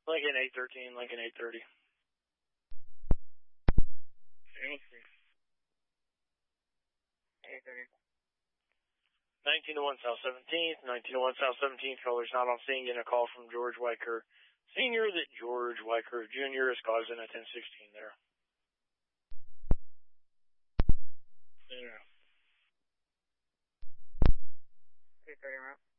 Lincoln 813, Lincoln 830. Anything. 830. 1901 South 17th, 1901 South 17th, callers not on scene, getting a call from George Weicker Sr. that George Weicker Jr. is causing a 1016 there. Yeah. 830 route.